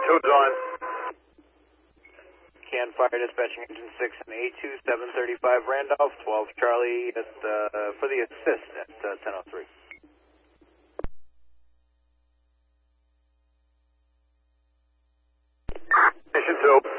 Tube's on. Can fire dispatching engine 6 and A2, 735 Randolph, 12 Charlie at, for the assist at 10:03. Mission Tube.